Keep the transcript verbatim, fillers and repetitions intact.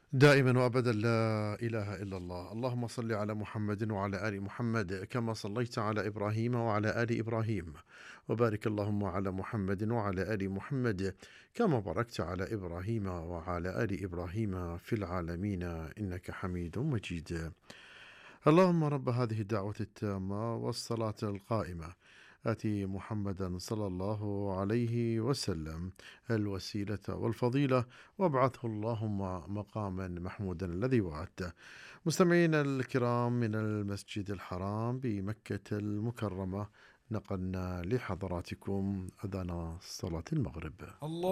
دائما وأبدا لا إله إلا الله. اللهم صل على محمد وعلى آل محمد كما صليت على إبراهيم وعلى آل إبراهيم، وبارك اللهم على محمد وعلى آل محمد كما باركت على إبراهيم وعلى آل إبراهيم في العالمين إنك حميد مجيد. اللهم رب هذه الدعوة التامة والصلاة القائمة آتي محمدا صلى الله عليه وسلم الوسيلة والفضيلة، وابعثه اللهم مقاما محمودا الذي وعدته. مستمعينا الكرام، من المسجد الحرام بمكة المكرمة نقلنا لحضراتكم أذان صلاة المغرب. الله